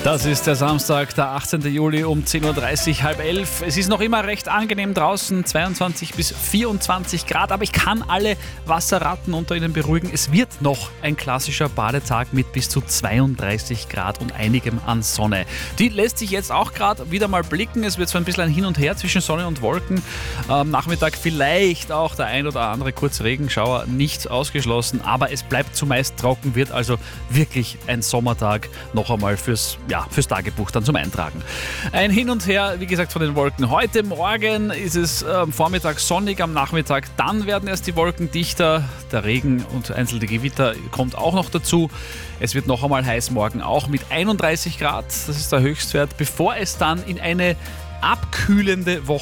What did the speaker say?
Das ist der Samstag, der 18. Juli um 10.30 Uhr, halb 11. Es ist noch immer recht angenehm draußen, 22 bis 24 Grad, aber ich kann alle Wasserratten unter Ihnen beruhigen. Es wird noch ein klassischer Badetag mit bis zu 32 Grad und einigem an Sonne. Die lässt sich jetzt auch gerade wieder mal blicken. Es wird zwar ein bisschen ein Hin und Her zwischen Sonne und Wolken. Am Nachmittag vielleicht auch der ein oder andere kurze Regenschauer, nicht ausgeschlossen, aber es bleibt zumeist trocken, wird also wirklich ein Sommertag noch einmal fürs Tagebuch dann zum Eintragen. Ein Hin und Her, wie gesagt, von den Wolken. Heute Morgen ist es am Vormittag sonnig, am Nachmittag dann werden erst die Wolken dichter. Der Regen und einzelne Gewitter kommt auch noch dazu. Es wird noch einmal heiß morgen auch mit 31 Grad. Das ist der Höchstwert, bevor es dann in eine abkühlende Woche